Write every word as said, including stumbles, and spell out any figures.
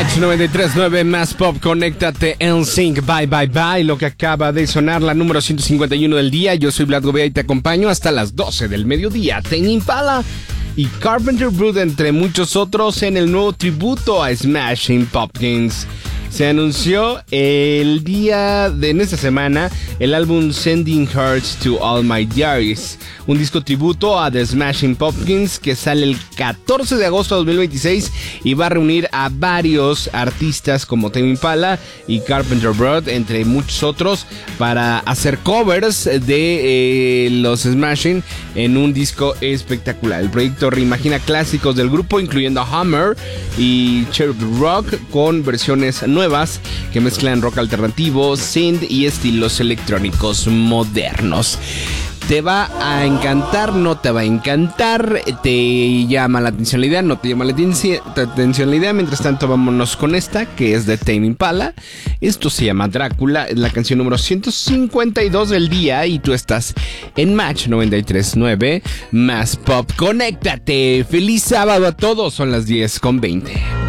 Match noventa y tres punto nueve más pop, conéctate en Sync, bye bye bye. Lo que acaba de sonar, la número ciento cincuenta y uno del día. Yo soy Vlad Gobea y te acompaño hasta las doce del mediodía. Tame Impala y Carpenter Brut, entre muchos otros, en el nuevo tributo a Smashing Pumpkins. Se anunció el día de en esta semana el álbum Sending Hearts to All My Diaries, un disco tributo a The Smashing Pumpkins que sale el catorce de agosto de dos mil veintiséis y va a reunir a varios artistas como Tame Impala y Carpenter Brut, entre muchos otros, para hacer covers de eh, los Smashing en un disco espectacular. El proyecto reimagina clásicos del grupo, incluyendo Hammer y Cherub Rock, con versiones nuevas nuevas que mezclan rock alternativo, synth y estilos electrónicos modernos. Te va a encantar, no te va a encantar, te llama la atención la idea, no te llama la atención la idea. Mientras tanto, vámonos con esta, que es de Tame Impala. Esto se llama Drácula, es la canción número ciento cincuenta y dos del día y tú estás en Match noventa y tres punto nueve más pop. Conéctate, feliz sábado a todos, son las diez con veinte.